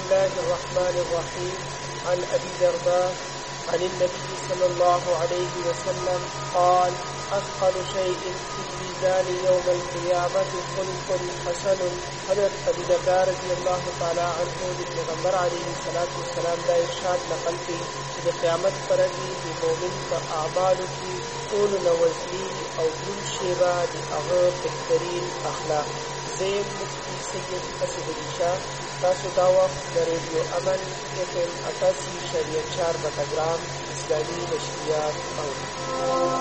الله الرحمن الرحيم عن أبي الدرداء عن النبي صلى الله عليه وسلم قال أثقل شيء في الميزان يوم القيامة خلق حسن. حضرت ابو الدرداء رضی اللہ تعالی عنہ د پیغمبر علیه الصلاۃ والسلام دا ارشاد نقل کړي چې د قیامت پر ورځ د مؤمن په اعمالو کې ټول نوزلي او دروند شی به د هغه بهترین اخلاق. زه مفتی سید اسد علي شاه، تاسو دا وخت د ریډیو امن FM 88.4 بټګرام اسلامي نشریات اورئ.